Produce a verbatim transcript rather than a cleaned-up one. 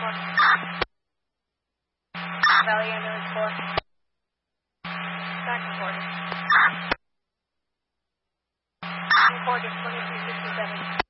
four. Valley Ambulance four. Back reporting. four to twenty-two fifty-seven.